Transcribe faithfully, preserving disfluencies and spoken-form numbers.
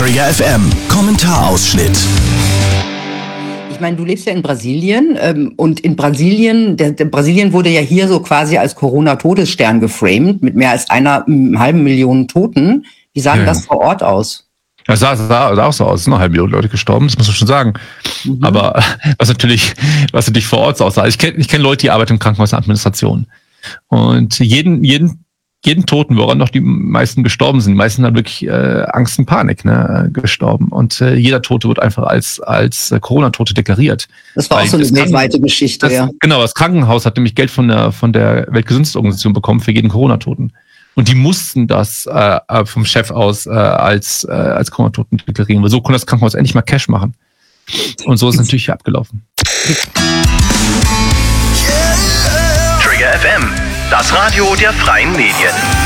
Trigger F M, Kommentarausschnitt. Ich meine, du lebst ja in Brasilien ähm, und in Brasilien, der, der Brasilien wurde ja hier so quasi als Corona-Todesstern geframed mit mehr als einer m, halben Million Toten. Wie sah Ja. das vor Ort aus? Das sah, sah, sah auch so aus, es sind eine halbe Million Leute gestorben, das muss man schon sagen. Mhm. Aber was natürlich, was natürlich vor Ort so aussah, ich kenne ich kenn Leute, die arbeiten im Krankenhaus in der Administration. Und jeden, jeden, jeden Toten, woran noch die meisten gestorben sind, die meisten haben wirklich äh, Angst und Panik ne, gestorben. Und äh, jeder Tote wird einfach als, als äh, Corona-Tote deklariert. Das war Weil auch so eine das weltweite Geschichte, das, ja. Genau, das Krankenhaus hat nämlich Geld von der, von der Weltgesundheitsorganisation bekommen für jeden Corona-Toten. Und die mussten das äh, vom Chef aus äh, als, äh, als Corona-Toten deklarieren, weil so konnte das Krankenhaus endlich mal Cash machen. Und so ist es natürlich hier abgelaufen. Trigger F M, das Radio der freien Medien.